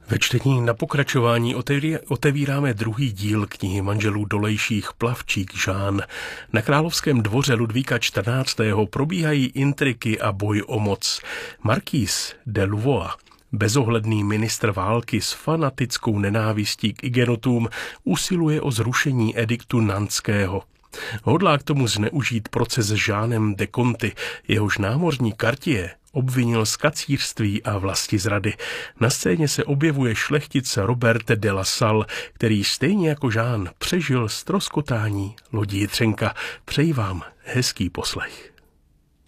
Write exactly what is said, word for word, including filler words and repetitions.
Ve čtení na pokračování otevíráme druhý díl knihy manželů Dolejších Plavčík Žán. Na královském dvoře Ludvíka čtrnáctého probíhají intriky a boj o moc. Markýz de Louvois, bezohledný ministr války s fanatickou nenávistí k igenotům, usiluje o zrušení ediktu Nantského. Hodlá k tomu zneužít proces s Žánem de Conty, jehož námořní Cartier obvinil z kacířství a vlastizrady. Na scéně se objevuje šlechtic Robert de la Salle, který stejně jako Žán přežil ztroskotání lodi Jitřenka. Přeji vám hezký poslech.